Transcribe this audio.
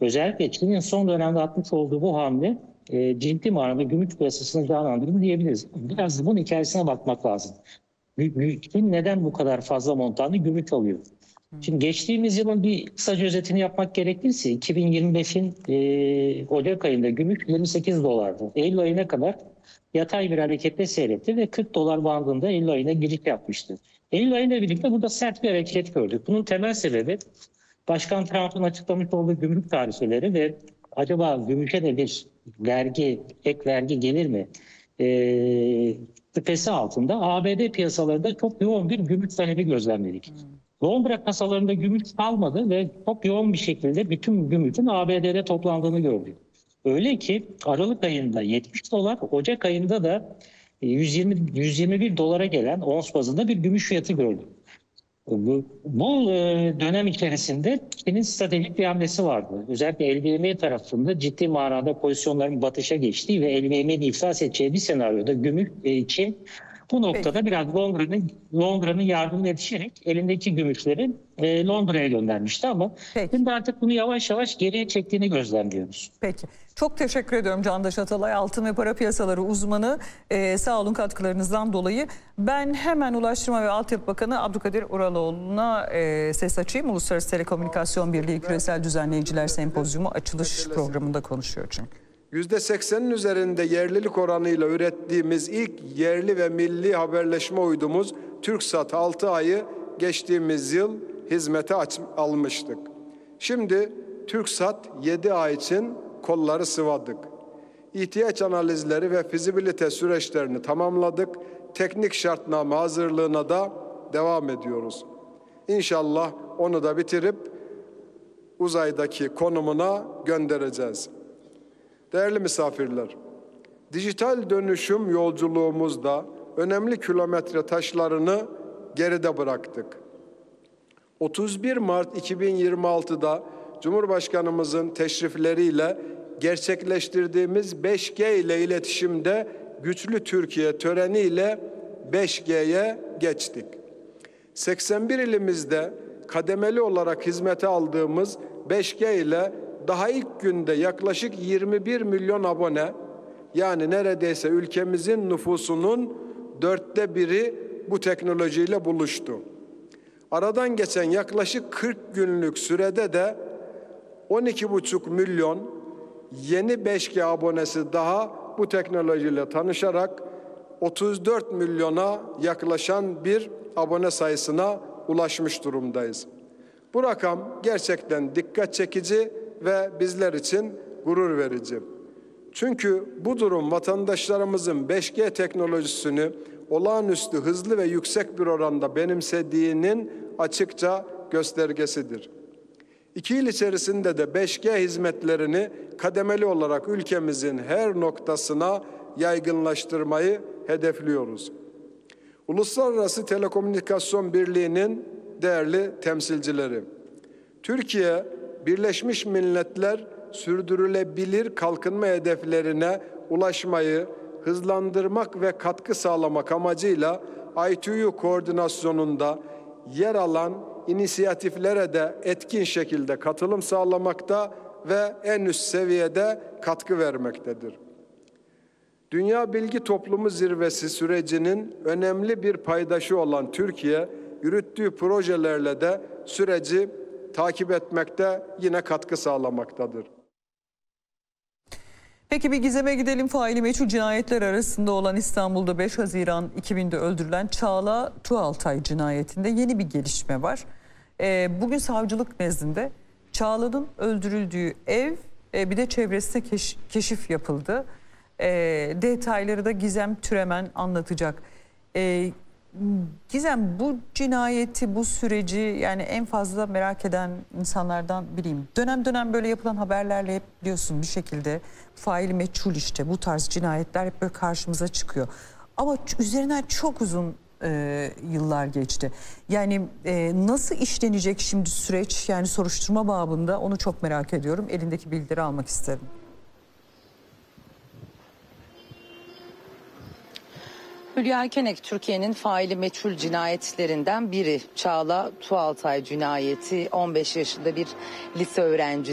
Özellikle Çin'in son dönemde atmış olduğu bu hamle ciddi manada gümrük piyasasını canlandırdı diyebiliriz. Biraz da bunun hikayesine bakmak lazım. Çin neden bu kadar fazla montanlı gümrük alıyor? Şimdi geçtiğimiz yılın bir kısaca özetini yapmak gerekirse 2025'in Ocak ayında gümrük 28 dolardı. Eylül ayına kadar yatay bir hareketle seyretti ve 40 dolar bandında Eylül ayına giriş yapmıştı. Eylül ayıyla birlikte burada sert bir hareket gördük. Bunun temel sebebi Başkan Trump'ın açıklamış olduğu gümrük tarifeleri ve acaba gümrüke de bir vergi, ek vergi gelir mi? Şüphesi altında ABD piyasalarında çok yoğun bir gümrük talebi gözlemledik. Londra kasalarında gümrük kalmadı ve çok yoğun bir şekilde bütün gümrükün ABD'de toplandığını gördük. Öyle ki Aralık ayında 70 dolar, Ocak ayında da 121 dolara gelen ons bazında bir gümüş fiyatı gördük. Bu dönem içerisinde Çin'in stratejik bir hamlesi vardı. Özellikle LVMH tarafında ciddi manada pozisyonların batışa geçtiği ve LVMH'nin iflas edeceği bir senaryoda gümüş Çin bu noktada biraz Londra'nın yardımına yetişerek elindeki gümüşleri Londra'ya göndermişti ama şimdi artık bunu yavaş yavaş geriye çektiğini gözlemliyoruz. Peki. Çok teşekkür ediyorum Candaş Atalay, altın ve para piyasaları uzmanı. Sağ olun katkılarınızdan dolayı. Ben hemen Ulaştırma ve Altyapı Bakanı Abdülkadir Uraloğlu'na ses açayım. Uluslararası Telekomünikasyon Birliği Küresel Düzenleyiciler Sempozyumu açılış programında konuşuyor çünkü. %80'in üzerinde yerlilik oranıyla ürettiğimiz ilk yerli ve milli haberleşme uydumuz TürkSat 6 ayı geçtiğimiz yıl hizmete almıştık. Şimdi TürkSat 7 ay için kolları sıvadık. İhtiyaç analizleri ve fizibilite süreçlerini tamamladık. Teknik şartname hazırlığına da devam ediyoruz. İnşallah onu da bitirip uzaydaki konumuna göndereceğiz. Değerli misafirler, dijital dönüşüm yolculuğumuzda önemli kilometre taşlarını geride bıraktık. 31 Mart 2026'da Cumhurbaşkanımızın teşrifleriyle gerçekleştirdiğimiz 5G ile iletişimde Güçlü Türkiye töreniyle 5G'ye geçtik. 81 ilimizde kademeli olarak hizmete aldığımız 5G ile daha ilk günde yaklaşık 21 milyon abone, yani neredeyse ülkemizin nüfusunun 1/4'ü bu teknolojiyle buluştu. Aradan geçen yaklaşık 40 günlük sürede de 12,5 milyon yeni 5G abonesi daha bu teknolojiyle tanışarak 34 milyona yaklaşan bir abone sayısına ulaşmış durumdayız. Bu rakam gerçekten dikkat çekici ve bizler için gurur verici. Çünkü bu durum vatandaşlarımızın 5G teknolojisini olağanüstü hızlı ve yüksek bir oranda benimsediğinin açıkça göstergesidir. 2 yıl içerisinde de 5G hizmetlerini kademeli olarak ülkemizin her noktasına yaygınlaştırmayı hedefliyoruz. Uluslararası Telekomünikasyon Birliği'nin değerli temsilcileri, Türkiye, Birleşmiş Milletler sürdürülebilir kalkınma hedeflerine ulaşmayı hızlandırmak ve katkı sağlamak amacıyla ITU koordinasyonunda yer alan inisiyatiflere de etkin şekilde katılım sağlamakta ve en üst seviyede katkı vermektedir. Dünya Bilgi Toplumu Zirvesi sürecinin önemli bir paydaşı olan Türkiye, yürüttüğü projelerle de süreci takip etmekte, yine katkı sağlamaktadır. Peki bir gizeme gidelim. Faili meçhul cinayetler arasında olan İstanbul'da 5 Haziran 2000'de öldürülen Çağla Tuğaltay cinayetinde yeni bir gelişme var. Bugün savcılık nezdinde Çağla'nın öldürüldüğü ev bir de çevresine keşif yapıldı. Detayları da Gizem Türemen anlatacak. Gizem, bu cinayeti, bu süreci yani en fazla merak eden insanlardan biriyim. Dönem dönem böyle yapılan haberlerle hep biliyorsun bir şekilde faili meçhul, işte bu tarz cinayetler hep böyle karşımıza çıkıyor. Ama üzerinden çok uzun yıllar geçti. Yani nasıl işlenecek şimdi süreç, yani soruşturma babında, onu çok merak ediyorum. Elindeki bilgileri almak isterim. Hülya Erkenek, Türkiye'nin faili meçhul cinayetlerinden biri. Çağla Tuğaltay cinayeti, 15 yaşında bir lise öğrencisi.